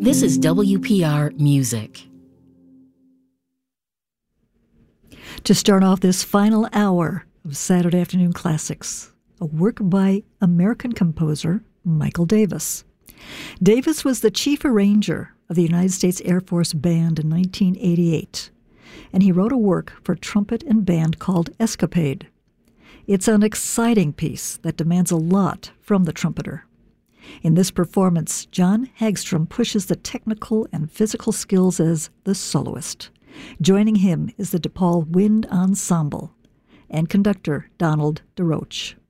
This is WPR Music. To start off this final hour of Saturday Afternoon Classics, a work by American composer Michael Davis. Davis was the chief arranger of the United States Air Force Band in 1988, and he wrote a work for trumpet and band called Escapade. It's an exciting piece that demands a lot from the trumpeter. In this performance, John Hagstrom pushes the technical and physical skills as the soloist. Joining him is the DePaul Wind Ensemble and conductor Donald DeRoche.